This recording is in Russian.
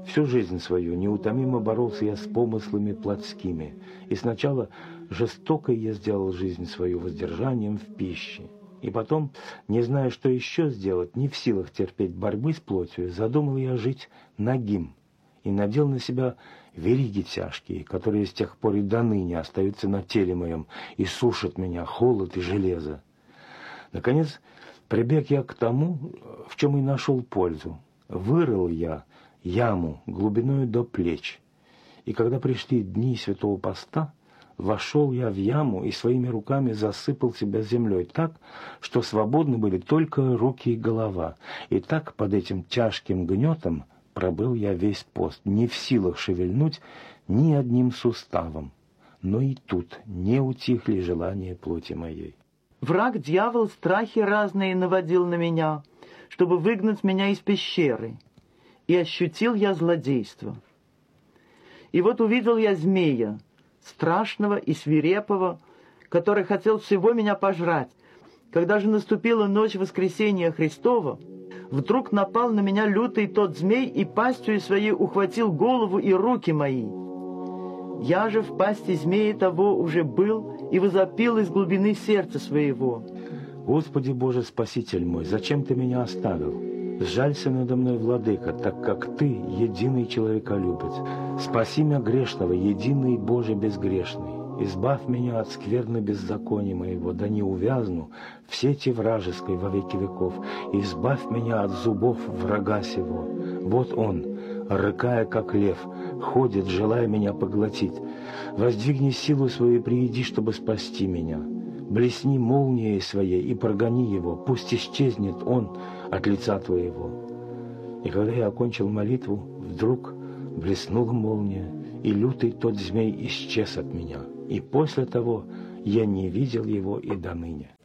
Всю жизнь свою неутомимо боролся я с помыслами плотскими, и сначала жестокой я сделал жизнь свою воздержанием в пище. И потом, не зная, что еще сделать, не в силах терпеть борьбы с плотью, задумал я жить нагим и надел на себя вериги тяжкие, которые с тех пор и до ныне остаются на теле моем и сушат меня холод и железо. Наконец, прибег я к тому, в чем и нашел пользу. Вырыл я яму глубиною до плеч, и когда пришли дни Святого Поста, вошел я в яму и своими руками засыпал себя землей так, что свободны были только руки и голова, и так под этим тяжким гнетом пробыл я весь пост, не в силах шевельнуть ни одним суставом, но и тут не утихли желания плоти моей. Враг, дьявол, страхи разные наводил на меня, чтобы выгнать меня из пещеры, и ощутил я злодейство. И вот увидел я змея, страшного и свирепого, который хотел всего меня пожрать. Когда же наступила ночь воскресения Христова, вдруг напал на меня лютый тот змей и пастью своей ухватил голову и руки мои. Я же в пасти змея того уже был и возопил из глубины сердца своего: «Господи Боже, Спаситель мой, зачем Ты меня оставил? Сжалься надо мной, Владыка, так как Ты единый человеколюбец. Спаси меня грешного, единый Боже безгрешный. Избавь меня от скверны беззакония моего, да не увязну в сети вражеской во веки веков. Избавь меня от зубов врага сего. Вот он, рыкая, как лев, ходит, желая меня поглотить. Воздвигни силу свою и прииди, чтобы спасти меня. Блесни молнией своей и прогони его, пусть исчезнет он от лица твоего». И когда я окончил молитву, вдруг блеснула молния, и лютый тот змей исчез от меня. И после того я не видел его и до ныне.